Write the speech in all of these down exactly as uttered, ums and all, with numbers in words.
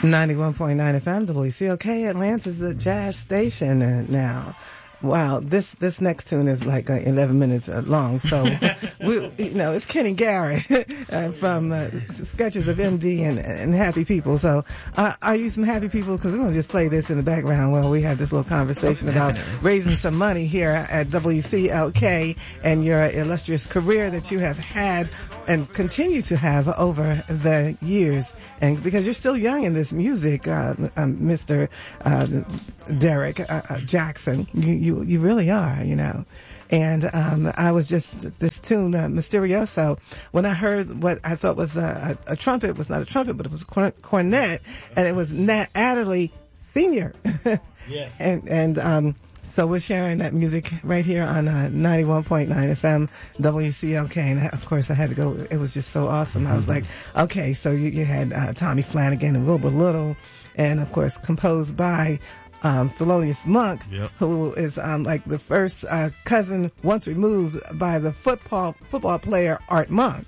ninety-one point nine F M, W C L K, Atlanta's a jazz station uh, now. Wow, this this next tune is like uh, eleven minutes uh, long. So, we, you know, it's Kenny Garrett uh, from uh, Sketches of M D and, and Happy People. So, uh, are you some happy people? Because we're going to just play this in the background while we have this little conversation about raising some money here at W C L K and your illustrious career that you have had and continue to have over the years. And because you're still young in this music, uh, um, Mister Uh, Derek uh, uh, Jackson, you, you you really are, you know. And um, I was just this tune, uh, Mysterioso. When I heard what I thought was a, a, a trumpet, it was not a trumpet, but it was a corn- cornet, and it was Nat Adderley Senior Yes. and and um, so we're sharing that music right here on uh, ninety-one point nine F M W C L K. And of course, I had to go. It was just so awesome. I was like, okay, so you, you had uh, Tommy Flanagan and Wilbur Little, and of course, composed by Um, Thelonious Monk, yep. who is um, like the first uh, cousin once removed by the football football player Art Monk.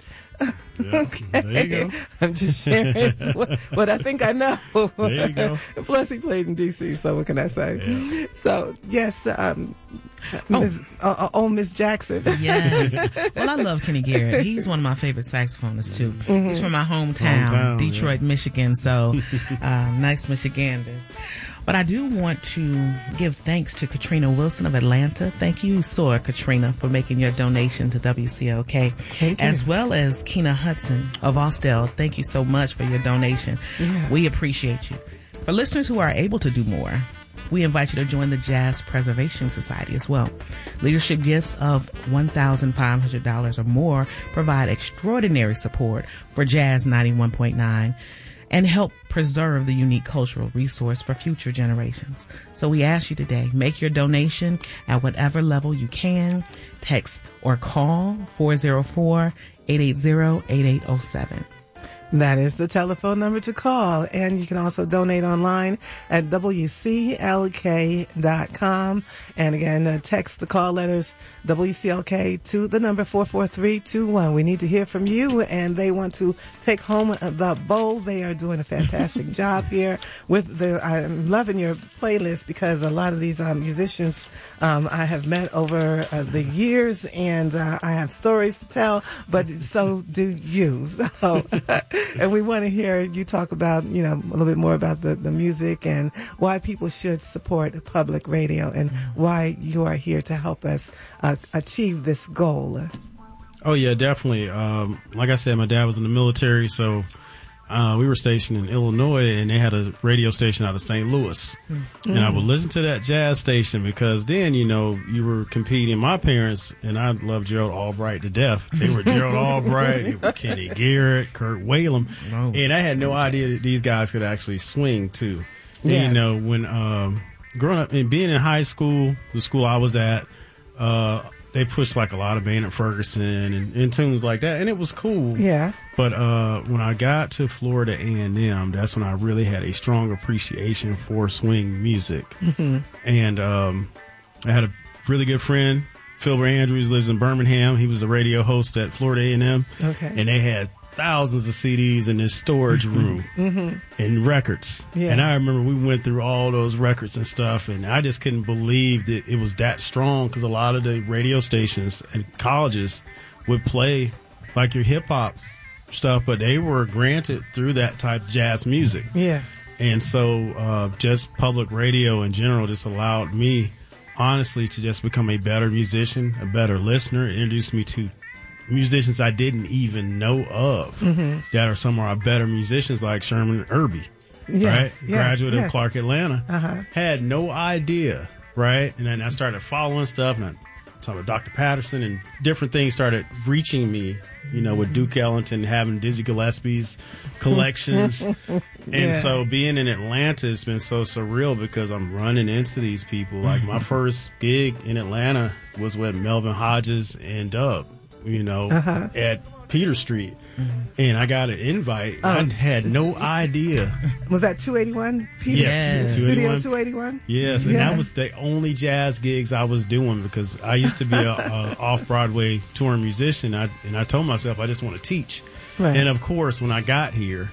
Yep. Okay. There you go. I'm just sharing what, what I think I know. There you go. Plus, he played in D C, so what can I say? Yeah. So, yes, um, Miz Oh, uh, oh Miss Jackson. Yes. Well, I love Kenny Garrett. He's one of my favorite saxophonists, too. Mm-hmm. He's from my hometown, hometown Detroit, yeah. Michigan. So, uh, nice Michiganders. But I do want to give thanks to Katrina Wilson of Atlanta. Thank you, Soar Katrina, for making your donation to W C L K. Thank you. As well as Keena Hudson of Austell. Thank you so much for your donation. Yeah. We appreciate you. For listeners who are able to do more, we invite you to join the Jazz Preservation Society as well. Leadership gifts of one thousand five hundred dollars or more provide extraordinary support for Jazz ninety-one point nine and help preserve the unique cultural resource for future generations. So we ask you today, make your donation at whatever level you can. Text or call four oh four, eight eight zero, eight eight zero seven. That is the telephone number to call. And you can also donate online at W C L K dot com. And again, uh, text the call letters W C L K to the number four four three two one. We need to hear from you, and they want to take home the bowl. They are doing a fantastic job here with the, I'm loving your playlist because a lot of these um, musicians um, I have met over uh, the years, and uh, I have stories to tell, but so do you. So, and we want to hear you talk about, you know, a little bit more about the, the music and why people should support public radio and why you are here to help us uh, achieve this goal. Oh, yeah, definitely. Um, like I said, my dad was in the military, so uh, we were stationed in Illinois, and they had a radio station out of Saint Louis. Mm-hmm. And I would listen to that jazz station because then, you know, you were competing. My parents, and I love Gerald Albright to death. They were Gerald Albright, they were Kenny Garrett, Kurt Whalum. Oh, and I had no idea that these guys could actually swing, too. Yes. And, you know, when um, growing up and being in high school, the school I was at, uh, they pushed like a lot of Band at Ferguson and, and tunes like that, and it was cool. Yeah. But uh, when I got to Florida A and M, that's when I really had a strong appreciation for swing music. Mm-hmm. And um, I had a really good friend, Philbert Andrews, lives in Birmingham. He was the radio host at Florida A and M. Okay. And they had thousands of C Ds in this storage room mm-hmm. and records. Yeah. And I remember we went through all those records and stuff, and I just couldn't believe that it was that strong because a lot of the radio stations and colleges would play like your hip hop stuff, but they were granted through that type of jazz music. Yeah. And so uh, just public radio in general just allowed me, honestly, to just become a better musician, a better listener. It introduced me to musicians I didn't even know of mm-hmm. that are some of our better musicians like Sherman Irby, yes, right? Yes, Graduate yes. of Clark Atlanta. Uh-huh. Had no idea, right? And then I started following stuff, and I talking about Doctor Patterson, and different things started reaching me, you know, with Duke Ellington, having Dizzy Gillespie's collections. And yeah. so being in Atlanta has been so surreal because I'm running into these people. Like my first gig in Atlanta was with Melvin Hodges and Dub, you know, uh-huh. at Peter Street. Mm-hmm. And I got an invite. Oh. I had no idea. Was that two eighty-one? Peter? Yes. Studio two eighty-one? Yes. And yes. that was the only jazz gigs I was doing because I used to be a, a off-Broadway touring musician. I, and I told myself I just want to teach. Right. And, of course, when I got here,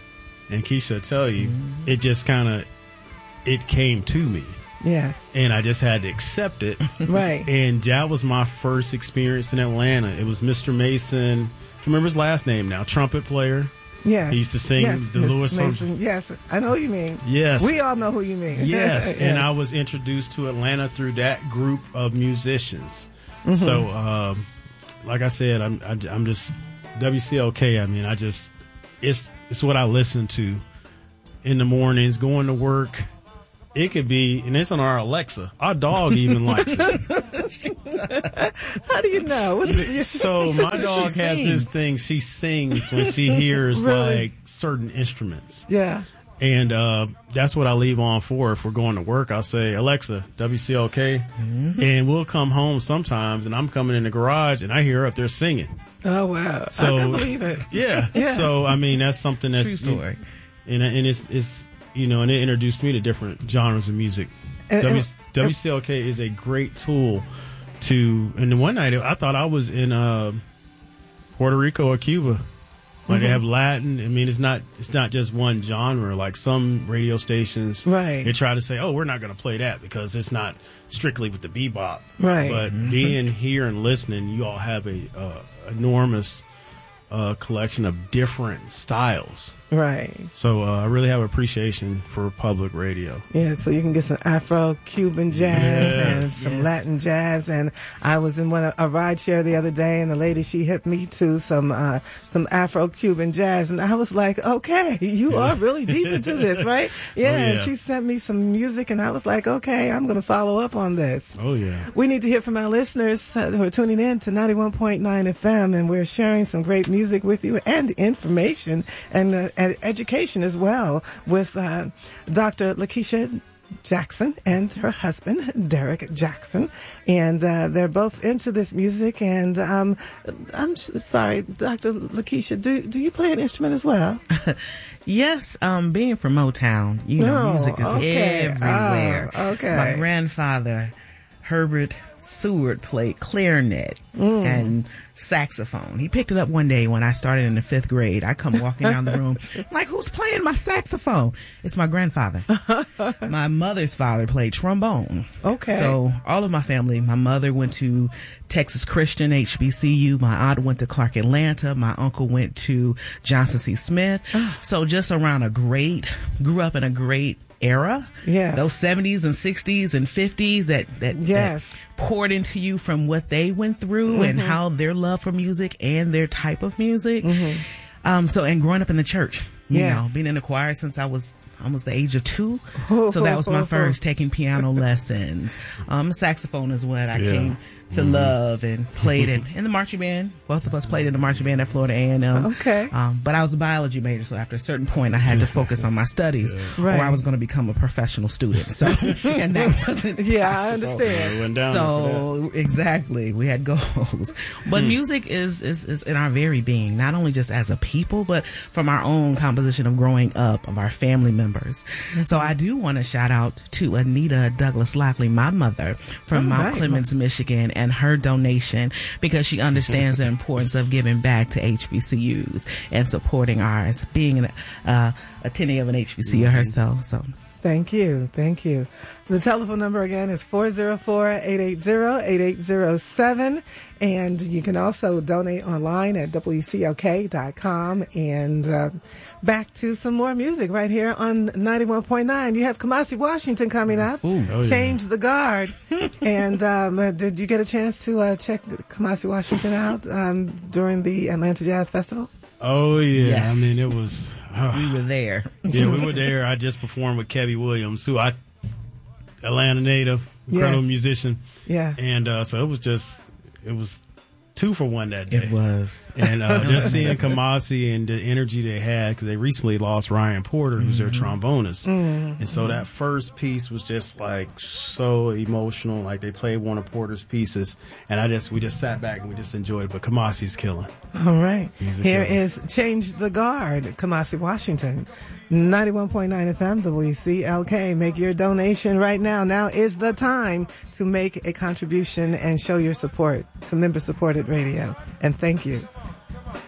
and Keisha will tell you, mm-hmm. it just kind of, it came to me. Yes. And I just had to accept it. Right. And that was my first experience in Atlanta. It was Mister Mason. I remember his last name now, trumpet player. Yes. He used to sing yes, the Mister Lewis Mason. Yes, I know who you mean. Yes. We all know who you mean. Yes. Yes. And I was introduced to Atlanta through that group of musicians. Mm-hmm. So, um, like I said, I'm I, I'm just W C L K. I mean, I just it's it's what I listen to in the mornings, going to work. It could be, and it's on our Alexa. Our dog even likes it. How do you know? What did you so my dog has this thing. She sings when she hears really? like certain instruments. Yeah. And uh, that's what I leave on for. If we're going to work, I'll say, Alexa, W C L K. Mm-hmm. And we'll come home sometimes, and I'm coming in the garage, and I hear her up there singing. Oh, wow. So, I can't believe it. Yeah. yeah. So, I mean, that's something that's... True story. And, and it's, it's, you know, and it introduced me to different genres of music. And, w, and, W C L K is a great tool to... And one night, I thought I was in uh, Puerto Rico or Cuba. Like mm-hmm. they have Latin. I mean, it's not it's not just one genre. Like some radio stations, right? They try to say, "Oh, we're not going to play that because it's not strictly with the bebop." Right. But mm-hmm. being here and listening, you all have a uh, enormous uh, collection of different styles. Right. So uh, I really have appreciation for public radio. Yeah, so you can get some Afro-Cuban jazz yes, and some yes. Latin jazz. And I was in one a ride share the other day, and the lady, she hit me to some uh, some Afro-Cuban jazz. And I was like, okay, you yeah. are really deep into this, right? Yeah, oh, yeah. And she sent me some music, and I was like, okay, I'm going to follow up on this. Oh, yeah. We need to hear from our listeners who are tuning in to ninety-one point nine F M, and we're sharing some great music with you and information and uh, and education as well with uh, Doctor Lakeisha Jackson and her husband, Derek Jackson. And uh, they're both into this music. And um, I'm sorry, Doctor Lakeisha, do, do you play an instrument as well? Yes, um, being from Motown, you know, oh, music is okay. everywhere. Oh, okay. My grandfather, Herbert Seward, played clarinet mm. and saxophone. He picked it up one day when I started in the fifth grade. I come walking down the room, I'm like, who's playing my saxophone? It's my grandfather. My mother's father played trombone. Okay. So all of my family, my mother went to Texas Christian, H B C U. My aunt went to Clark Atlanta. My uncle went to Johnson C. Smith. So just around a great, grew up in a great era. Yes. Those seventies and sixties and fifties that, that, yes. that poured into you from what they went through mm-hmm. and how their love for music and their type of music. Mm-hmm. Um, so, and growing up in the church, you yes. know, being in the choir since I was almost the age of two. So that was my first, taking piano lessons. Um, saxophone is what I yeah. came to mm-hmm. love and played in, in the marching band. Both of us played in the marching band at Florida A and M. Okay. Um, but I was a biology major, so after a certain point, I had to focus on my studies, yeah. right. or I was going to become a professional student. So, and that wasn't yeah, possible. I understand. Yeah, went down so exactly, we had goals. But hmm. music is, is is in our very being, not only just as a people, but from our own composition of growing up, of our family members. Mm-hmm. So I do want to shout out to Anita Douglas Lockley, my mother, from oh, Mount right. Clemens, Michigan, and her donation, because she understands the importance of giving back to H B C Us and supporting ours, being an uh, attendee of an H B C U mm-hmm. herself. So thank you. Thank you. The telephone number again is four oh four, eight eight zero, eight eight zero seven. And you can also donate online at W C L K dot com. And uh, back to some more music right here on ninety-one point nine. You have Kamasi Washington coming up. Ooh, oh, Change yeah. the Guard. And um, uh, did you get a chance to uh, check Kamasi Washington out um, during the Atlanta Jazz Festival? Oh, yeah. Yes. I mean, it was... Uh, we were there. Yeah, we were there. I just performed with Kevin Williams, who I... Atlanta native, incredible yes. musician. Yeah. And uh, so it was just... It was two for one that day. It was. And uh, just seeing Kamasi and the energy they had, because they recently lost Ryan Porter, who's mm-hmm. their trombonist. Mm-hmm. And so that first piece was just like so emotional. Like they played one of Porter's pieces, and I just we just sat back and we just enjoyed it. But Kamasi's killing. All right. He's a Here killer. is Change the Guard, Kamasi Washington. ninety-one point nine F M, W C L K. Make your donation right now. Now is the time to make a contribution and show your support to member-supported radio. And thank you.